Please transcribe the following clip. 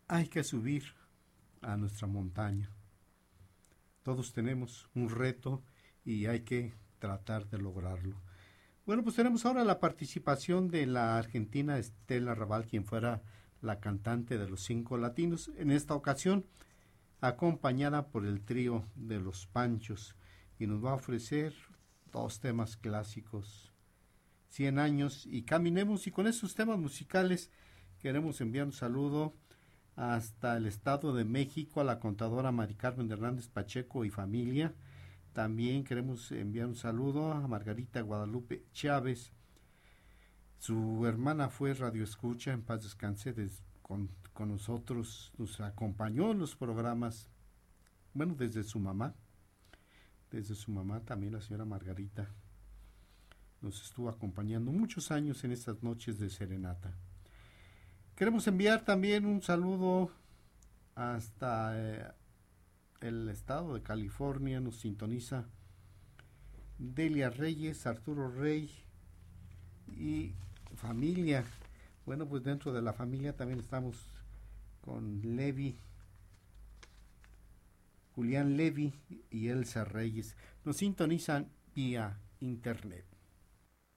hay que subir a nuestra montaña. Todos tenemos un reto y hay que tratar de lograrlo. Bueno, pues tenemos ahora la participación de la argentina Estela Raval, quien fuera la cantante de los 5 latinos, en esta ocasión acompañada por el trío de los Panchos, y nos va a ofrecer 2 temas clásicos, 100 años y Caminemos. Y con esos temas musicales queremos enviar un saludo hasta el Estado de México a la contadora Mari Carmen Hernández Pacheco y familia. También queremos enviar un saludo a Margarita Guadalupe Chávez. Su hermana fue radioescucha, en paz descanse, con nosotros, nos acompañó en los programas, bueno, desde su mamá también, la señora Margarita nos estuvo acompañando muchos años en estas noches de serenata. Queremos enviar también un saludo hasta el estado de California. Nos sintoniza Delia Reyes, Arturo Rey y familia. Bueno, pues dentro de la familia también estamos con Levi, Julián Levi y Elsa Reyes. Nos sintonizan vía internet.